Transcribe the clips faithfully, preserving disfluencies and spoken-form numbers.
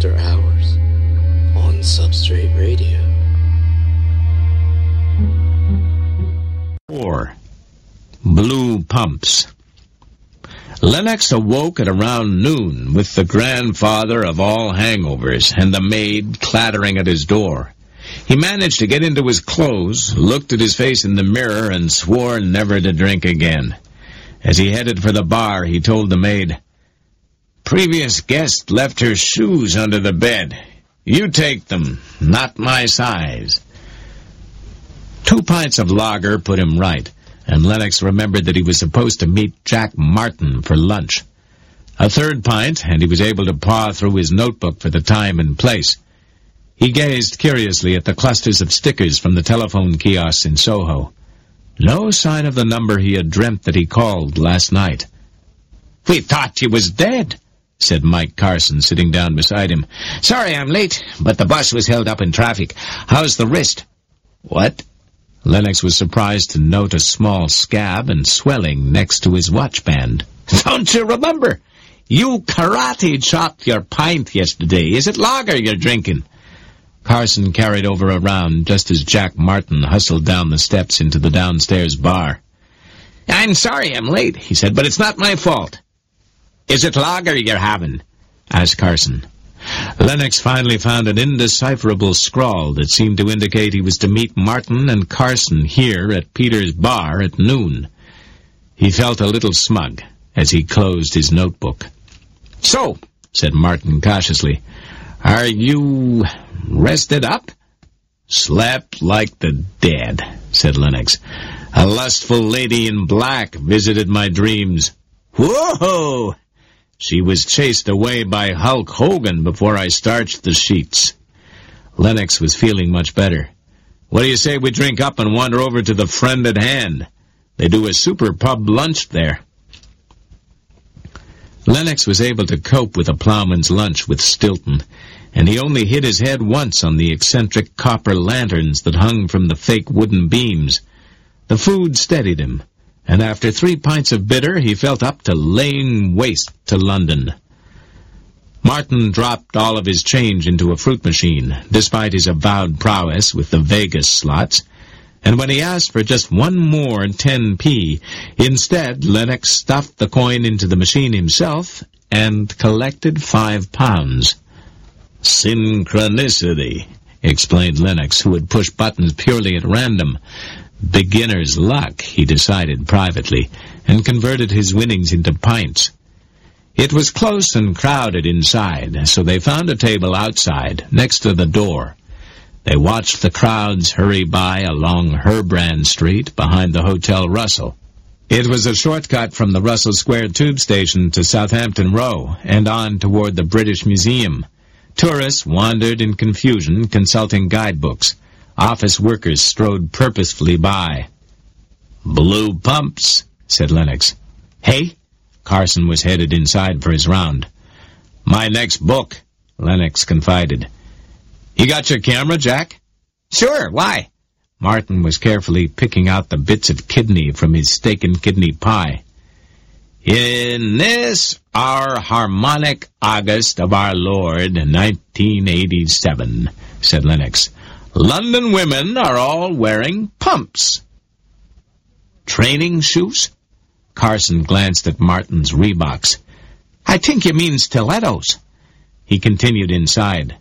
After Hours on Substrate Radio. Four. Blue Pumps. Lennox awoke at around noon with the grandfather of all hangovers and the maid clattering at his door. He managed to get into his clothes, looked at his face in the mirror, and swore never to drink again. As he headed for the bar, he told the maid, "Previous guest left her shoes under the bed. You take them, not my size." Two pints of lager put him right, and Lennox remembered that he was supposed to meet Jack Martin for lunch. A third pint, and he was able to paw through his notebook for the time and place. He gazed curiously at the clusters of stickers from the telephone kiosks in Soho. No sign of the number he had dreamt that he called last night. "We thought you was dead," said Mike Carson, sitting down beside him. "Sorry I'm late, but the bus was held up in traffic. How's the wrist?" "What?" Lennox was surprised to note a small scab and swelling next to his watch band. "Don't you remember? You karate chopped your pint yesterday. Is it lager you're drinking?" Carson carried over a round just as Jack Martin hustled down the steps into the downstairs bar. "I'm sorry I'm late," he said, "but it's not my fault." "Is it lager you're having?" asked Carson. Lennox finally found an indecipherable scrawl that seemed to indicate he was to meet Martin and Carson here at Peter's bar at noon. He felt a little smug as he closed his notebook. "So," said Martin cautiously, "are you rested up?" "Slept like the dead," said Lennox. "A lustful lady in black visited my dreams." "Whoa! She was chased away by Hulk Hogan before I starched the sheets." Lennox was feeling much better. "What do you say we drink up and wander over to the Friend at Hand? They do a super pub lunch there." Lennox was able to cope with a plowman's lunch with Stilton, and he only hit his head once on the eccentric copper lanterns that hung from the fake wooden beams. The food steadied him, and after three pints of bitter, he felt up to laying waste to London. Martin dropped all of his change into a fruit machine, despite his avowed prowess with the Vegas slots, and when he asked for just one more ten p, instead Lennox stuffed the coin into the machine himself and collected five pounds. "Synchronicity," explained Lennox, who had pushed buttons purely at random. "Beginner's luck," he decided privately, and converted his winnings into pints. It was close and crowded inside, so they found a table outside, next to the door. They watched the crowds hurry by along Herbrand Street behind the Hotel Russell. It was a shortcut from the Russell Square tube station to Southampton Row and on toward the British Museum. Tourists wandered in confusion, consulting guidebooks. Office workers strode purposefully by. "Blue Pumps," said Lennox. "Hey?" Carson was headed inside for his round. "My next book," Lennox confided. "You got your camera, Jack?" "Sure, why?" Martin was carefully picking out the bits of kidney from his steak and kidney pie. "In this, our harmonic August of our Lord, nineteen eighty-seven, said Lennox, "London women are all wearing pumps." "Training shoes?" Carson glanced at Martin's Reeboks. "I think you mean stilettos." He continued inside.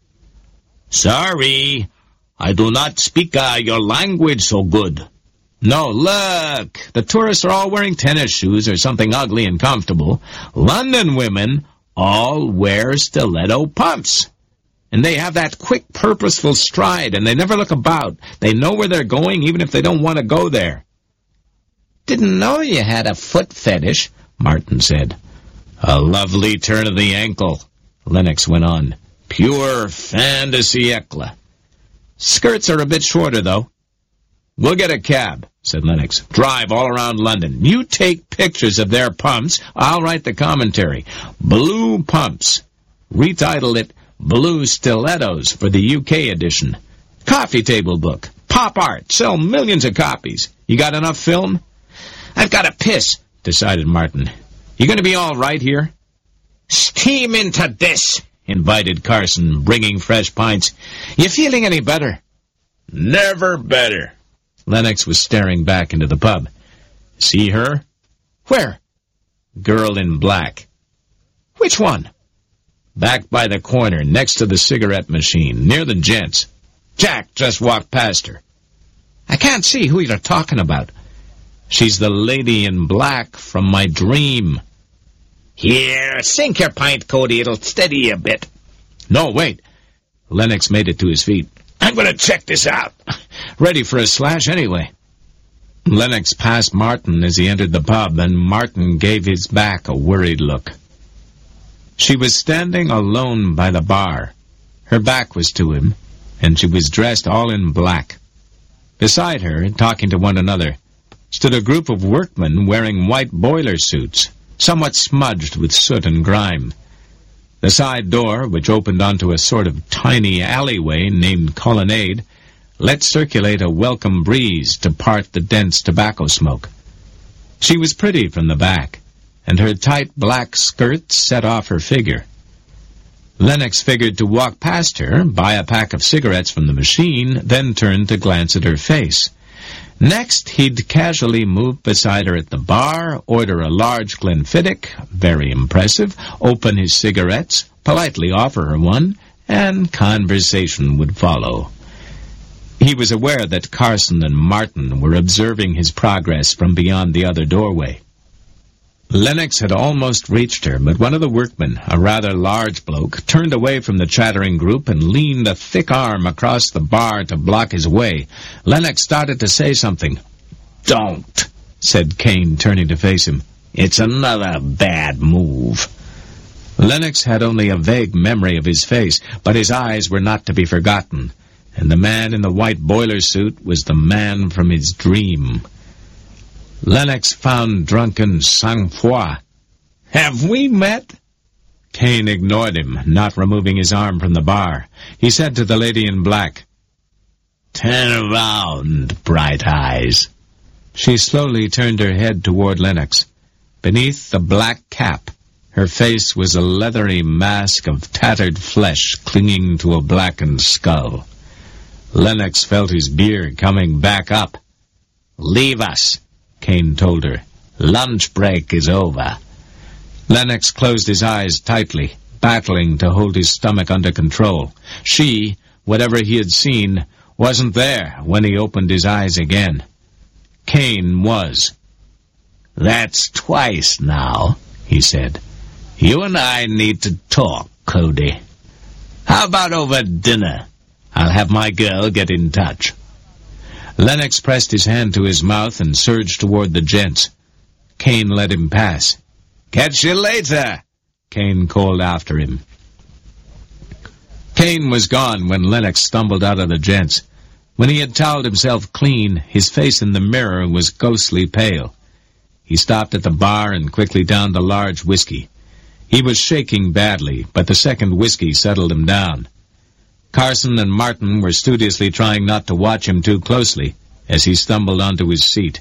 "Sorry, I do not speak uh, your language so good." "No, look, the tourists are all wearing tennis shoes or something ugly and comfortable. London women all wear stiletto pumps. And they have that quick, purposeful stride, and they never look about. They know where they're going, even if they don't want to go there." "Didn't know you had a foot fetish," Martin said. "A lovely turn of the ankle," Lennox went on. "Pure fin de siècle. Skirts are a bit shorter, though." "We'll get a cab," said Lennox. "Drive all around London. You take pictures of their pumps. I'll write the commentary. Blue Pumps. Retitle it Blue Stilettos for the U K edition. Coffee table book. Pop art. Sell millions of copies. You got enough film?" "I've got to piss," decided Martin. "You going to be all right here?" "Steam into this," invited Carson, bringing fresh pints. You feeling any better? Never better. Lennox was staring back into the pub. See her? Where? Girl in black. Which one? Back by the corner, next to the cigarette machine, near the gents. Jack just walked past her. I can't see who you're talking about. She's the lady in black from my dream. Here, sink your pint, Cody. It'll steady you a bit. No, wait. Lennox made it to his feet. I'm going to check this out. Ready for a slash anyway. Lennox passed Martin as he entered the pub, and Martin gave his back a worried look. She was standing alone by the bar. Her back was to him, and she was dressed all in black. Beside her, talking to one another, stood a group of workmen wearing white boiler suits, somewhat smudged with soot and grime. The side door, which opened onto a sort of tiny alleyway named Colonnade, let circulate a welcome breeze to part the dense tobacco smoke. She was pretty from the back, and her tight black skirt set off her figure. Lennox figured to walk past her, buy a pack of cigarettes from the machine, then turn to glance at her face. Next, he'd casually move beside her at the bar, order a large Glenfiddich, very impressive, open his cigarettes, politely offer her one, and conversation would follow. He was aware that Carson and Martin were observing his progress from beyond the other doorway. Lennox had almost reached her, but one of the workmen, a rather large bloke, turned away from the chattering group and leaned a thick arm across the bar to block his way. Lennox started to say something. "Don't," said Kane, turning to face him. "It's another bad move." Lennox had only a vague memory of his face, but his eyes were not to be forgotten, and the man in the white boiler suit was the man from his dream. Lennox found drunken sang-froid. "Have we met?" Kane ignored him, not removing his arm from the bar. He said to the lady in black, "Turn around, bright eyes." She slowly turned her head toward Lennox. Beneath the black cap, her face was a leathery mask of tattered flesh clinging to a blackened skull. Lennox felt his beard coming back up. "Leave us," Kane told her. "Lunch break is over." Lennox closed his eyes tightly, battling to hold his stomach under control. She, whatever he had seen, wasn't there when he opened his eyes again. Kane was. "That's twice now," he said. "You and I need to talk, Cody. How about over dinner? I'll have my girl get in touch." Lennox pressed his hand to his mouth and surged toward the gents. Kane let him pass. "Catch you later," Kane called after him. Kane was gone when Lennox stumbled out of the gents. When he had toweled himself clean, his face in the mirror was ghostly pale. He stopped at the bar and quickly downed a large whiskey. He was shaking badly, but the second whiskey settled him down. Carson and Martin were studiously trying not to watch him too closely as he stumbled onto his seat.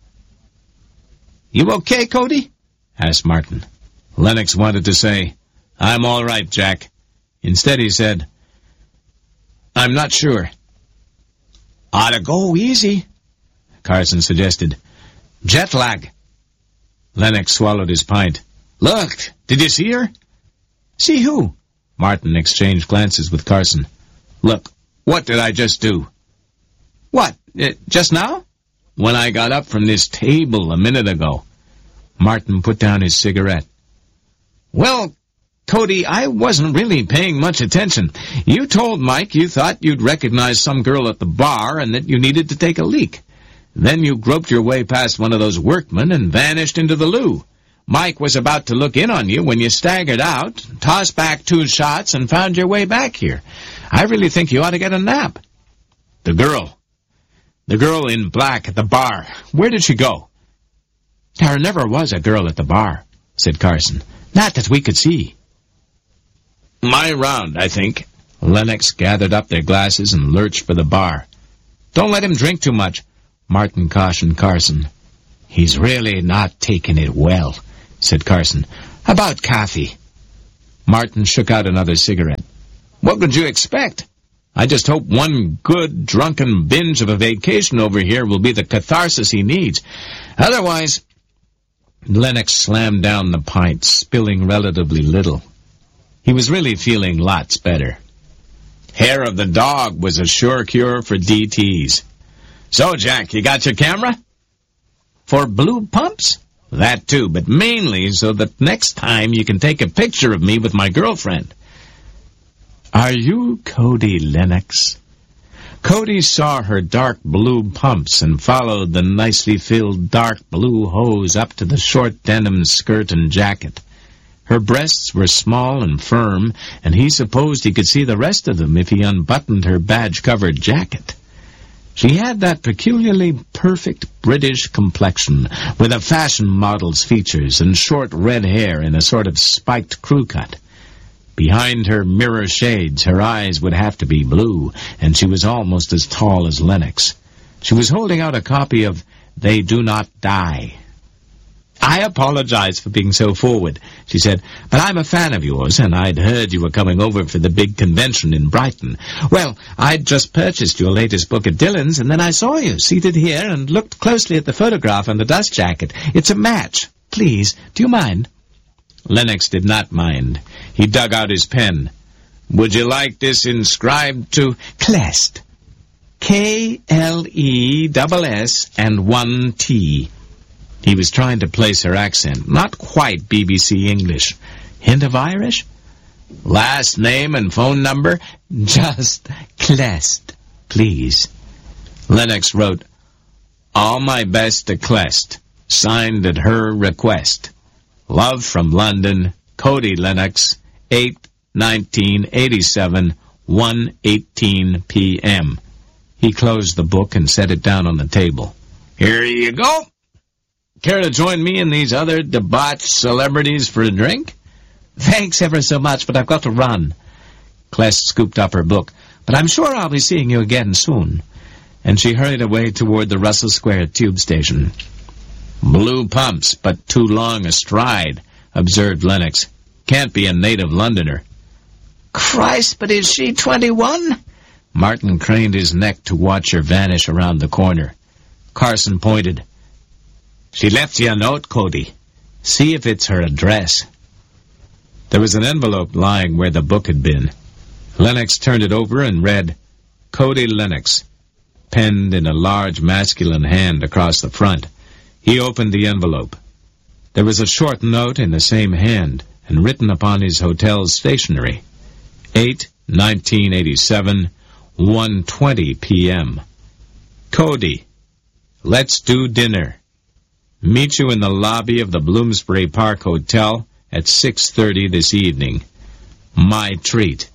"You okay, Cody?" asked Martin. Lennox wanted to say, "I'm all right, Jack." Instead he said, "I'm not sure." "Ought to go easy," Carson suggested. "Jet lag." Lennox swallowed his pint. "Look, did you see her?" "See who?" Martin exchanged glances with Carson. "Look, what did I just do?" "What, uh, just now?" "When I got up from this table a minute ago." Martin put down his cigarette. "Well, Cody, I wasn't really paying much attention. You told Mike you thought you'd recognize some girl at the bar and that you needed to take a leak. Then you groped your way past one of those workmen and vanished into the loo. Mike was about to look in on you when you staggered out, tossed back two shots, and found your way back here. I really think you ought to get a nap." "The girl. The girl in black at the bar. Where did she go?" "There never was a girl at the bar," said Carson. "Not that we could see." "My round, I think." Lennox gathered up their glasses and lurched for the bar. "Don't let him drink too much," Martin cautioned Carson. "He's really not taking it well," said Carson. "About coffee?" Martin shook out another cigarette. What could you expect? I just hope one good, drunken binge of a vacation over here will be the catharsis he needs. Otherwise... Lennox slammed down the pint, spilling relatively little. He was really feeling lots better. Hair of the dog was a sure cure for D Ts. So, Jack, you got your camera? For blue pumps? That too, but mainly so that next time you can take a picture of me with my girlfriend. Are you Cody Lennox? Cody saw her dark blue pumps and followed the nicely filled dark blue hose up to the short denim skirt and jacket. Her breasts were small and firm, and he supposed he could see the rest of them if he unbuttoned her badge-covered jacket. She had that peculiarly perfect British complexion, with a fashion model's features and short red hair in a sort of spiked crew cut. Behind her mirror shades, her eyes would have to be blue, and she was almost as tall as Lennox. She was holding out a copy of They Do Not Die. I apologize for being so forward, she said, but I'm a fan of yours, and I'd heard you were coming over for the big convention in Brighton. Well, I'd just purchased your latest book at Dillon's, and then I saw you seated here and looked closely at the photograph on the dust jacket. It's a match. Please, do you mind? Lennox did not mind. He dug out his pen. Would you like this inscribed to Clest? K L E S S and one T. He was trying to place her accent. Not quite B B C English. Hint of Irish? Last name and phone number? Just Clest, please. Lennox wrote, All my best to Clest. Signed at her request. Love from London, Cody Lennox, eight nineteen eighty-seven, one eighteen p m He closed the book and set it down on the table. Here you go. Care to join me and these other debauched celebrities for a drink? Thanks ever so much, but I've got to run. Clest scooped up her book. But I'm sure I'll be seeing you again soon. And she hurried away toward the Russell Square tube station. Blue pumps, but too long a stride, observed Lennox. Can't be a native Londoner. Christ, but is she twenty-one? Martin craned his neck to watch her vanish around the corner. Carson pointed. She left you a note, Cody. See if it's her address. There was an envelope lying where the book had been. Lennox turned it over and read, Cody Lennox, penned in a large masculine hand across the front. He opened the envelope. There was a short note in the same hand and written upon his hotel's stationery. eight nineteen eighty-seven, one twenty p m Cody, let's do dinner. Meet you in the lobby of the Bloomsbury Park Hotel at six thirty this evening. My treat.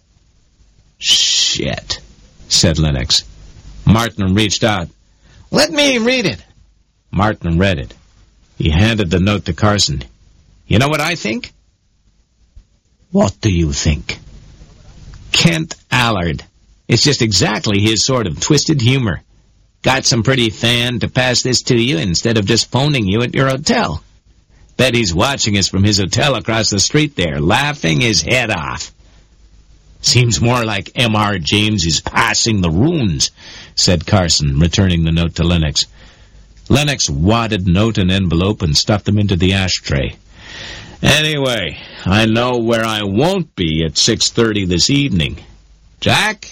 Shit, said Lennox. Martin reached out. Let me read it. Martin read it. He handed the note to Carson. You know what I think? What do you think? Kent Allard. It's just exactly his sort of twisted humor. Got some pretty fan to pass this to you instead of just phoning you at your hotel. Bet he's watching us from his hotel across the street there, laughing his head off. Seems more like M R James is passing the runes, said Carson, returning the note to Lennox. Lennox wadded note and envelope and stuffed them into the ashtray. Anyway, I know where I won't be at six thirty this evening. Jack?